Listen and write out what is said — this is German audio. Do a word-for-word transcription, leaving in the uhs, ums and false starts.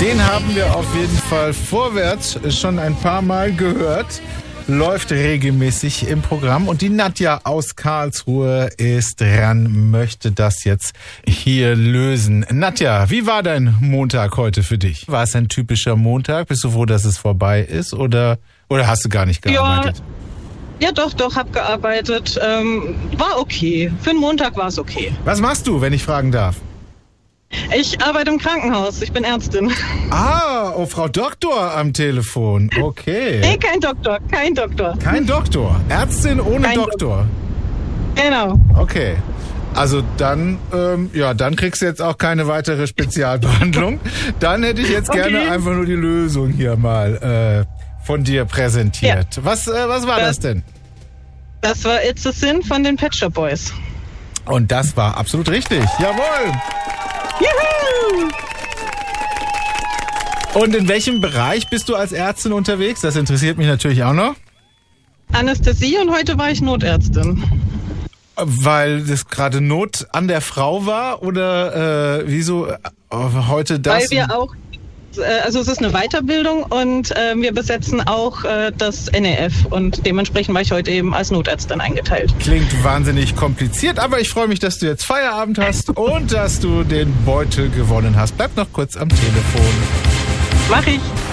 Den haben wir auf jeden Fall vorwärts schon ein paar Mal gehört. Läuft regelmäßig im Programm. Und die Nadja aus Karlsruhe ist dran, möchte das jetzt hier lösen. Nadja, wie war dein Montag heute für dich? War es ein typischer Montag? Bist du froh, dass es vorbei ist? Oder, oder hast du gar nicht gearbeitet? Ja, ja doch, doch, hab gearbeitet. Ähm, war okay. Für einen Montag war es okay. Was machst du, wenn ich fragen darf? Ich arbeite im Krankenhaus. Ich bin Ärztin. Ah, oh, Frau Doktor am Telefon. Okay. Nee, kein Doktor, kein Doktor. Kein Doktor. Ärztin ohne Kein Doktor. Genau. Okay. Also dann, ähm, ja, dann kriegst du jetzt auch keine weitere Spezialbehandlung. Dann hätte ich jetzt Okay. gerne einfach nur die Lösung hier mal äh, von dir präsentiert. Ja. Was, äh, was war das, Das- denn? Das war It's a Sin von den Pet Shop Boys. Und das war absolut richtig. Jawohl. Juhu! Und in welchem Bereich bist du als Ärztin unterwegs? Das interessiert mich natürlich auch noch. Anästhesie und heute war ich Notärztin. Weil das gerade Not an der Frau war oder äh, wieso äh, heute das? Weil wir auch, äh, also es ist eine Weiterbildung und äh, wir besetzen auch äh, das N E F und dementsprechend war ich heute eben als Notärztin eingeteilt. Klingt wahnsinnig kompliziert, aber ich freue mich, dass du jetzt Feierabend hast und dass du den Beutel gewonnen hast. Bleib noch kurz am Telefon. Mach ich.